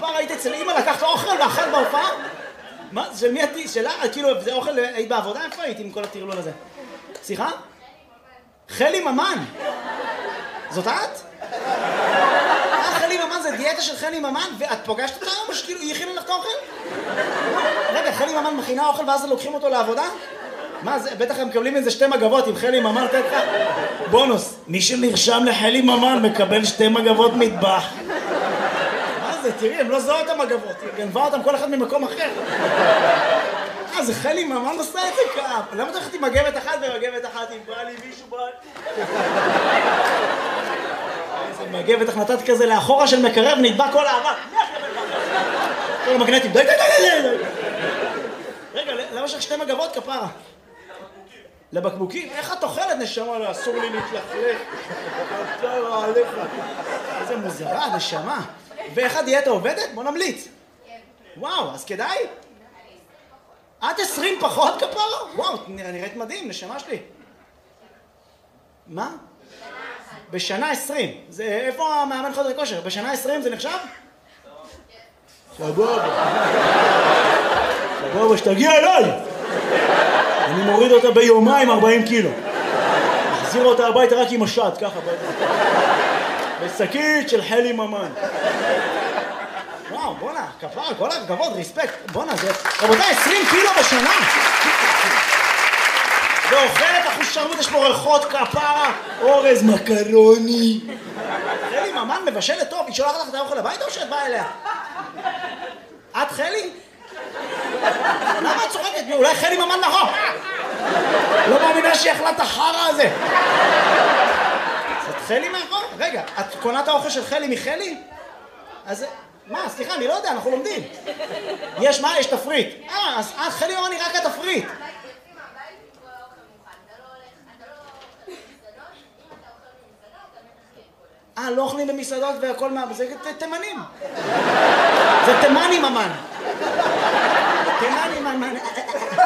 כפרה, היית אצל אמא, לקחת אוכל ואכל בהופעה? מה? של מי את? שלה? כאילו, זה אוכל, היית בעבודה? איפה היית עם כל הטרלול הזה? סליחה? חלי ממן. זאת את? חלי ממן זה דיאטה של חלי ממן, ואת פוגשת אותה או שכאילו היא הכינה לך את האוכל? רגע, חלי ממן מכינה אוכל ואז לוקחים אותו לעבודה? מה זה? בטח הם מקבלים איזה 2 מגבות עם חלי ממן, תת לך בונוס. מי שנרשם לחלי ממן מקבל 2 מגבות מטבח. מה זה? תראי, הם לא זוהו את המגבות, היא גנבה אותם כל אחד ממקום אחר. זה חלי ממן עושה את זה כאב. למה אתה הולכת עם מגבת אחת ומגבת אחת אם בא לי מישהו בא? איזה מגבת איך נתת כזה לאחורה של מקרב נדבק כל האבק. כל המגנטים, די די די די די. רגע, למה יש לך 2 מגבות כפרה? לבקבוקים? איך את אוכלת נשמה? אסור לי להתלכלך. כפרה עליך. איזה מוזרה נשמה. ואיך הדיאטה עובדת? בוא נמליץ. וואו, אז כדאי? את 20 פחות כפרה? וואו, נראית מדהים, נשמה שלי. מה? בשנה 20. זה איפה המאמן חדרי כושר? בשנה 20 זה נחשב? סבבה. סבבה, שתגיע אליי. אני מוריד אותה ביומיים 40 קילו. מחזיר אותה הביתה רק עם השד, ככה. בשקית של חלי ממן. וואו, בונה, כפרה, כל הכבוד, ריספקט. בונה, זה... רבותיי, 20 קילו בשנה. ואוכלת אחושרות, יש פה ריחות כפרה, אורז, מקרוני. חלי ממן מבשלת טוב, היא שולחת לך את האוכל הביתה או שאת באה אליה? את חלי? למה את צוחקת? אולי חלי ממן נכון? לא מאמינה שהיא אכלה את החרא הזה. זאת חלי מאחור? רגע, את קונה את האוכל של חלי מחלי? אז... מה? סליחה, אני לא יודע, אנחנו לומדים. יש מה? יש תפריט. אז חלי ממן היא רק התפריט. לא אוכלים במסעדות והכל מה... זה תימנים. זה תימני ממן. תימני ממן.